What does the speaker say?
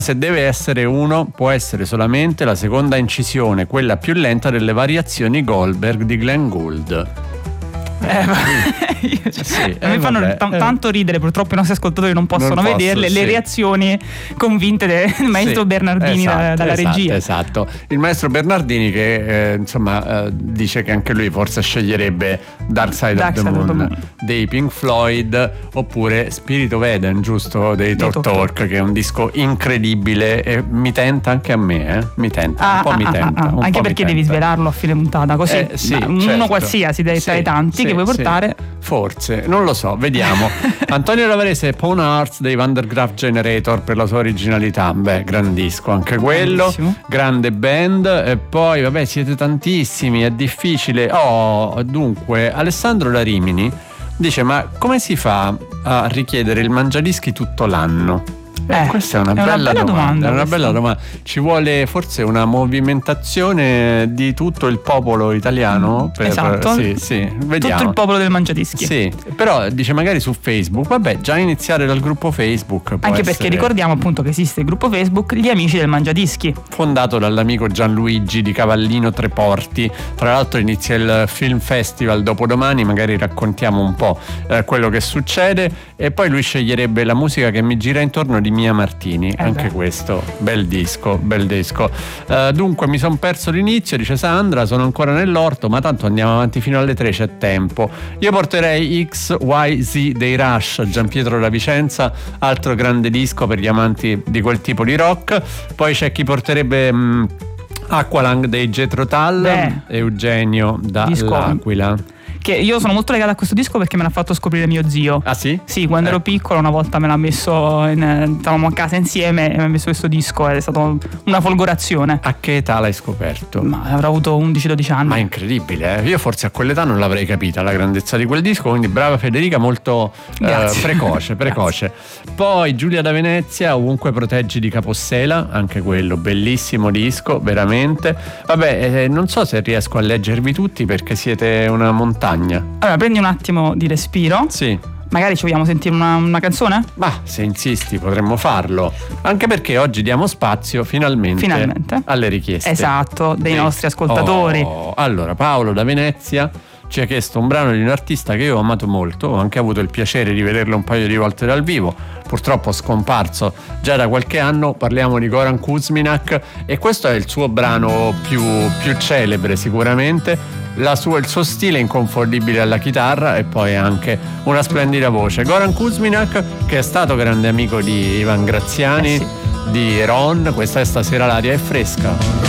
Se deve essere uno, può essere solamente la seconda incisione, quella più lenta delle variazioni Goldberg di Glenn Gould. Mi fanno tanto ridere, purtroppo i nostri ascoltatori non possono vederle, le reazioni convinte del maestro Bernardini dalla regia. Esatto, il maestro Bernardini che dice che anche lui forse sceglierebbe Dark Side of the Moon dei Pink Floyd, oppure Spirit of Eden, giusto, dei Talk, che è un disco incredibile e mi tenta anche a me, mi tenta. Anche perché devi svelarlo a fine puntata, così uno qualsiasi tra i tanti che vuoi portare. Forse, non lo so, vediamo. Antonio Lavarese, Pawn Hearts dei Van der Graaf Generator, per la sua originalità, gran disco anche quello. Bellissimo. Grande band. E poi vabbè, siete tantissimi, è difficile. Dunque Alessandro da Rimini dice: ma come si fa a richiedere il mangiadischi tutto l'anno? Questa è una bella domanda. È una bella domanda. Ci vuole forse una movimentazione di tutto il popolo italiano esatto. Sì, vediamo. Tutto il popolo del mangiadischi. Sì, però dice magari su Facebook. Vabbè, già iniziare dal gruppo Facebook. Anche perché ricordiamo appunto che esiste il gruppo Facebook Gli Amici del Mangiadischi, fondato dall'amico Gianluigi di Cavallino Treporti. Tra l'altro inizia il Film Festival dopodomani, magari raccontiamo un po' quello che succede. E poi lui sceglierebbe la musica che mi gira intorno di Mia Martini, anche questo bel disco. Dunque mi son perso l'inizio, dice Sandra, sono ancora nell'orto, ma tanto andiamo avanti fino alle 3, c'è tempo. Io porterei XYZ dei Rush, Gianpietro da Vicenza, altro grande disco per gli amanti di quel tipo di rock. Poi c'è chi porterebbe Aqualung dei Jethro Tull, Eugenio dall'Aquila. Che io sono molto legata a questo disco perché me l'ha fatto scoprire mio zio. Ah sì? Sì, quando ero piccolo una volta me l'ha messo stavamo a casa insieme e mi ha messo questo disco ed è stata una folgorazione. A che età l'hai scoperto? Ma avrò avuto 11-12 anni. Ma è incredibile, Io forse a quell'età non l'avrei capita la grandezza di quel disco, quindi brava Federica, molto precoce. Poi Giulia da Venezia, Ovunque proteggi di Capossela, anche quello bellissimo disco, veramente. Vabbè, non so se riesco a leggervi tutti perché siete una montagna. Allora prendi un attimo di respiro. Sì. Magari ci vogliamo sentire una canzone? Ma se insisti potremmo farlo, anche perché oggi diamo spazio finalmente alle richieste. Esatto, dei nostri ascoltatori. Allora Paolo da Venezia ci ha chiesto un brano di un artista che io ho amato molto, ho anche avuto il piacere di vederlo un paio di volte dal vivo, purtroppo scomparso già da qualche anno. Parliamo di Goran Kuzminak e questo è il suo brano più celebre sicuramente. Il suo stile inconfondibile alla chitarra e poi anche una splendida voce. Goran Kuzminak, che è stato grande amico di Ivan Graziani, di Ron. Questa è Stasera l'aria è fresca.